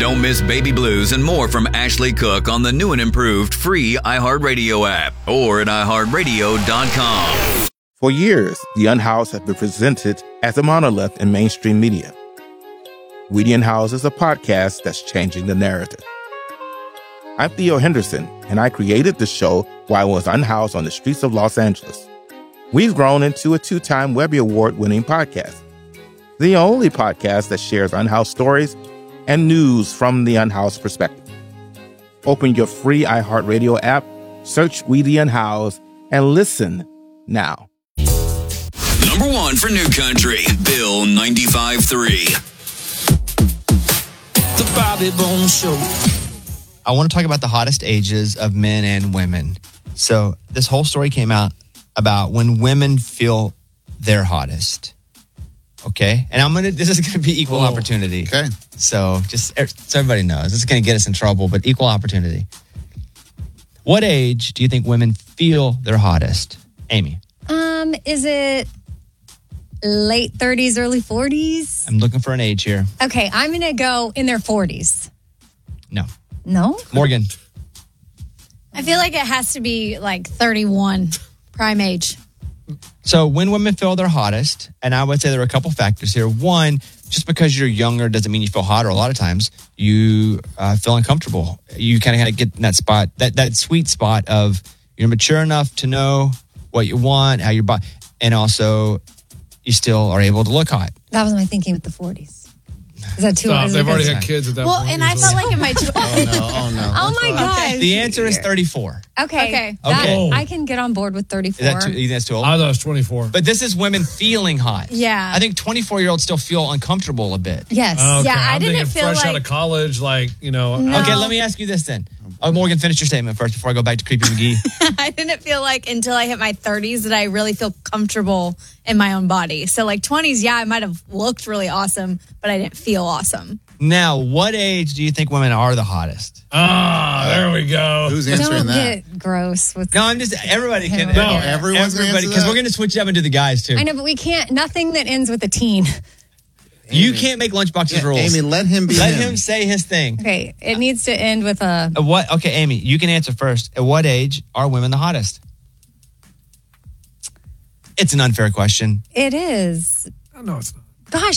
Don't miss Baby Blues and more from Ashley Cook on the new and improved free iHeartRadio app or at iHeartRadio.com. For years, The Unhoused has been presented as a monolith in mainstream media. We The Unhoused is a podcast that's changing the narrative. I'm Theo Henderson, and I created the show while I was unhoused on the streets of Los Angeles. We've grown into a 2-time Webby Award-winning podcast. The only podcast that shares unhoused stories and news from the unhoused perspective. Open your free iHeartRadio app, search We The Unhoused, and listen now. Number 1 for New Country, Bill 95.3. The Bobby Bones Show. I want to talk about the hottest ages of men and women. So this whole story came out about when women feel their hottest. Okay? And this is going to be equal opportunity. Okay. So just so everybody knows, this is going to get us in trouble, but equal opportunity. What age do you think women feel their hottest? Amy. Is it late 30s, early 40s? I'm looking for an age here. Okay, I'm going to go in their 40s. No. No? Morgan. I feel like it has to be like 31, prime age. So when women feel their hottest, and I would say there are a couple factors here. One, just because you're younger doesn't mean you feel hotter. A lot of times you feel uncomfortable. You kind of get in that spot, that sweet spot of you're mature enough to know what you want, how your body, and also you still are able to look hot. That was my thinking with the 40s. Is that too Stop, they've already had kids at that point. Well, and I felt like in my... Oh, no. Oh, my gosh. The answer is 34. Okay. Okay. I can get on board with 34. Is that you think that's too old? I thought it was 24. But this is women feeling hot. Yeah. I think 24-year-olds still feel uncomfortable a bit. Yes. Okay, Yeah, I I'm didn't thinking feel fresh like- out of college, like, No. Okay, let me ask you this then. Oh, Morgan, finish your statement first before I go back to Creepy McGee. I didn't feel like until I hit my 30s that I really feel comfortable in my own body. So like 20s, yeah, I might have looked really awesome, but I didn't feel awesome. Now, what age do you think women are the hottest? there we go. Who's answering Don't that? get gross with... No, I'm just, everybody can. No, everyone's gonna answer because that? we're going to switch it up and do the guys too. I know, but we can't... Nothing that ends with a teen. You can't make Lunchbox's rules. Amy, let him be Let him say his thing. Okay, it needs to end with a... What? Okay, Amy, you can answer first. At what age are women the hottest? It's an unfair question. It is. No, it's not. Gosh,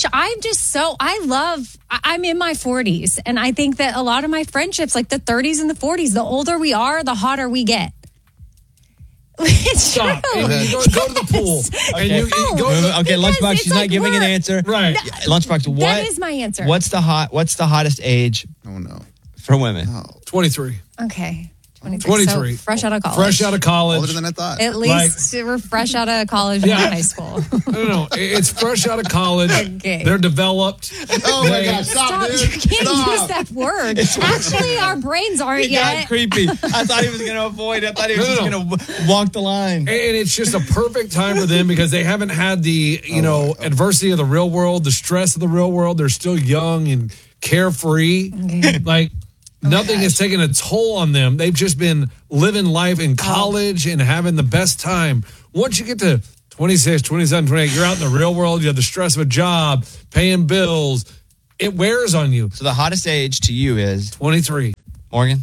I'm in my 40s, and I think that a lot of my friendships, like the 30s and the 40s, the older we are, the hotter we get. It's Stop. true. Amy, go to the pool. Okay. And you go to the, Okay, Because Lunchbox, it's she's not like giving an we're- answer. Right. Lunchbox, what? That is my answer. What's the hottest age Oh, no. for women? 23. Okay. 23. So fresh out of college. Fresh out of college. Older than I thought. At least we're fresh out of college and high school. No. It's fresh out of college. Okay. They're developed. Oh, my God. Stop, Stop, dude. you can't Stop. use that word. Actually, our brains aren't He got yet. creepy. I thought he was going to avoid. I thought he was just No. going to walk the line. And it's just a perfect time for them because they haven't had the, adversity of the real world, the stress of the real world. They're still young and carefree. Okay. Like, nothing has taken a toll on them. They've just been living life in college and having the best time. Once you get to 26, 27, 28, you're out in the real world. You have the stress of a job, paying bills. It wears on you. So the hottest age to you is 23. Morgan?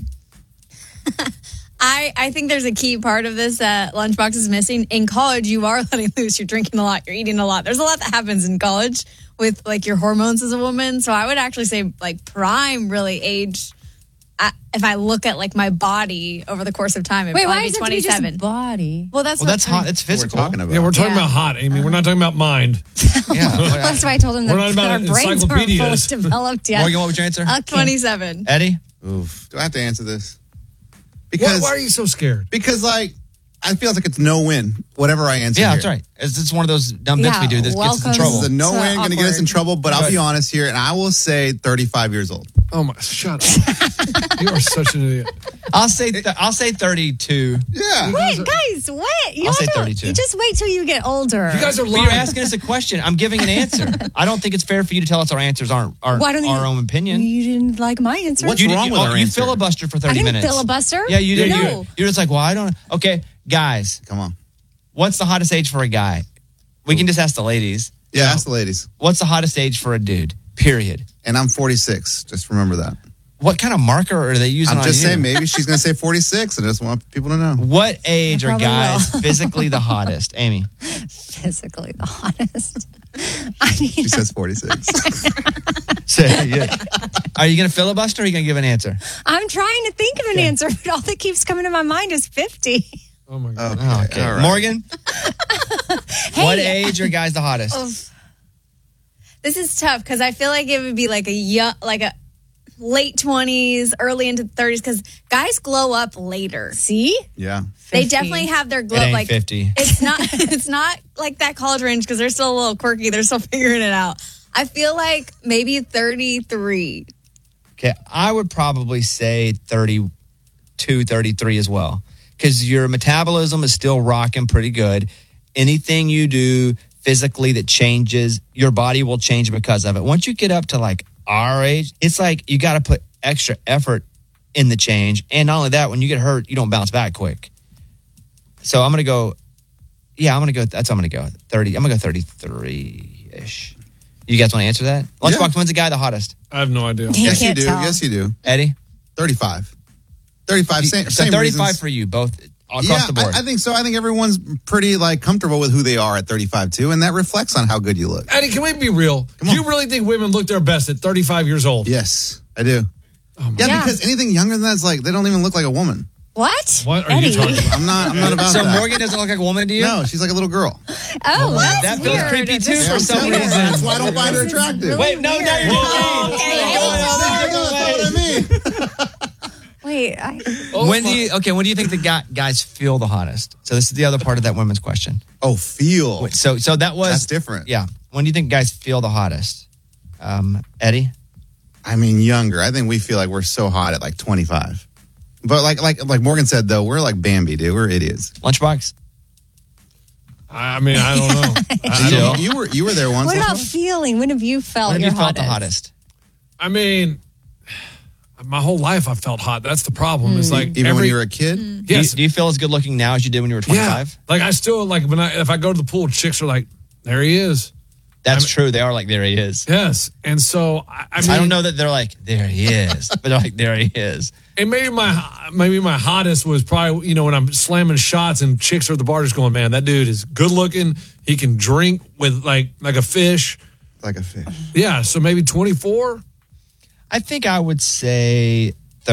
I think there's a key part of this that Lunchbox is missing. In college, you are letting loose. You're drinking a lot. You're eating a lot. There's a lot that happens in college with like your hormones as a woman. So I would actually say like prime really age. If I look at like my body over the course of time, Wait, why be is it 27. just body? Well, that's hot. It's physical. We're talking about. Yeah, we're talking Yeah. about hot, Amy. We're not talking about mind. Yeah. That's why I told him We're that not about our brains aren't encyclopedias. fully developed yet. Morgan, what was your answer? 27. Eddie? Oof. Do I have to answer this? Why are you so scared? Because, like, I feel like it's no win, whatever I answer. Yeah, here. that's right. It's one of those dumb bits we do that gets us in welcome. This trouble. is a no So win, going to get us in awkward. trouble, but I'll be honest here, and I will say 35 years old. Oh, my. Shut up. You are such an idiot. I'll say 32. Yeah. Wait, guys, what? You I'll say don't- 32. You just wait till you get older. You guys are But lying. you're asking us a question. I'm giving an answer. I don't think it's fair for you to tell us our answers aren't Why don't our own opinion. You didn't like my answer. What's You wrong with our you answer? filibuster for 30 I didn't minutes. filibuster. Yeah, you did. No. You're just like, well, I don't. Okay, guys, Come on. what's the hottest age for a guy? We can just ask the ladies. Yeah, ask the ladies. What's the hottest age for a dude? Period. And I'm 46. Just remember that. What kind of marker are they using? I'm just on saying, you? maybe she's going to say 46 and I just want people to know. What age I are probably guys will. physically the hottest? Amy. Physically the hottest. I mean, She says 46. Say, yeah. Are you going to filibuster or are you going to give an answer? I'm trying to think of an answer, but all that keeps coming to my mind is 50. Oh my God. Okay. Okay. All right. Morgan? What age are guys the hottest? This is tough because I feel like it would be like a late 20s, early into 30s because guys glow up later. See? Yeah. They 50. definitely have their glow It ain't like 50. It's not like that college range because they're still a little quirky. They're still figuring it out. I feel like maybe 33. Okay, I would probably say 32, 33 as well. Because your metabolism is still rocking pretty good. Anything you do physically that changes, your body will change because of it. Once you get up to like our age, it's like you got to put extra effort in the change. And not only that, when you get hurt, you don't bounce back quick. So I'm going to go, that's what I'm going to go. 30, I'm going to go 33-ish. You guys want to answer that? Lunchbox, when's the guy the hottest? I have no idea. You Yes, you can't do. tell. Yes, you do. Eddie? 35. 35. Same, So same 35 reasons. for you, both across the board. I think so. I think everyone's pretty like comfortable with who they are at 35 too, and that reflects on how good you look. Eddie, can we be real? Come on. You really think women look their best at 35 years old? Yes, I do. Yeah, Yeah. because anything younger than that is like they don't even look like a woman. What? What are Eddie. you talking about? I'm not about So that. Morgan doesn't look like a woman to you? No, she's like a little girl. Oh, that's That feels weird. creepy too This for is some weird. reason. That's why I don't find her attractive. Wait, no, you're That's what I mean. Wait, When do you think the guys feel the hottest? So this is the other part of that women's question. Oh, feel. Wait, so that was That's different. Yeah. When do you think guys feel the hottest? Eddie? I mean, younger. I think we feel like we're so hot at like 25. But like Morgan said, though, we're like Bambi, dude. We're idiots. Lunchbox? I mean, I don't know. I Jill? don't- You were there once. what about wasn't feeling? When have you felt When have your you felt hottest? the hottest? I mean, my whole life I felt hot. That's the problem. It's like it? Even when you were a kid? yes, Do you feel as good looking now as you did when you were 25? yeah. Like I still like if I go to the pool, chicks are like, there he is. That's true. They are like, there he is. Yes, and so I mean, I don't know that they're like, there he is, but they're like, there he is. And maybe my hottest was probably when I'm slamming shots and chicks are at the bar just going, man, that dude is good looking. He can drink with like a fish. Like a fish. Yeah, so maybe 24. I think I would say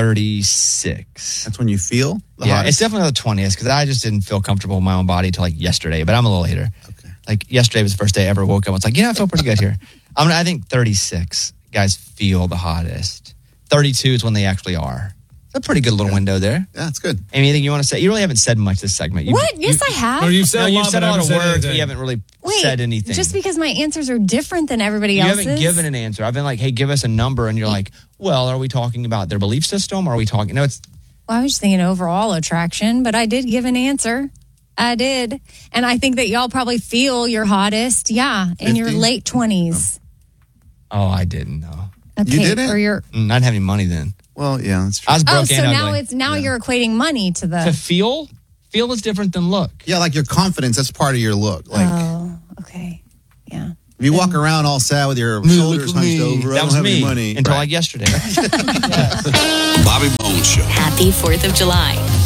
36. That's when you feel the Yeah, hottest? it's definitely the 20th because I just didn't feel comfortable in my own body till like yesterday, but I'm a little hater. Okay. Like yesterday was the first day I ever woke up. I was like, I feel pretty good here. I think 36 guys feel the hottest. 32 is when they actually are. It's a pretty good little window there. Yeah, it's good. Amy, anything you want to say? You really haven't said much this segment. What? Yes, I have. No, you've said, No, you've said a lot of but I haven't words, but anything. you haven't really Wait, said anything. just because my answers are different than everybody you else's. haven't given an answer. I've been like, hey, give us a number. And you're like, well, are we talking about their belief system? Or are we talking? No, it's Well, I was just thinking overall attraction, but I did give an answer. I did. And I think that y'all probably feel your hottest, in your 50? late 20s. I didn't know. Okay, You didn't? Or your I didn't have any money then. Well, yeah, that's true. I was broke so and now ugly. you're equating money to To the feel is different than look. Yeah, like your confidence, that's part of your look. Like, okay. Yeah. if you walk around all sad with your shoulders hunched over, I That don't was have any me money. until Right. like yesterday. Bobby Bones Show. Happy 4th of July.